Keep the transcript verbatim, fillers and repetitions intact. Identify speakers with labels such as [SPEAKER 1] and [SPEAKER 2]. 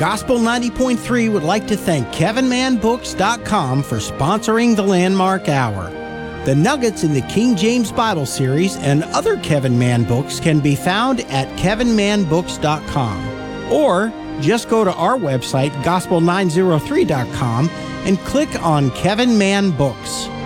[SPEAKER 1] Gospel ninety point three would like to thank Kevin Man Books dot com for sponsoring the Landmark Hour. The nuggets in the King James Bible series and other Kevin Mann books can be found at Kevin Man Books dot com. Or just go to our website, Gospel nine oh three dot com, and click on Kevin Man Books.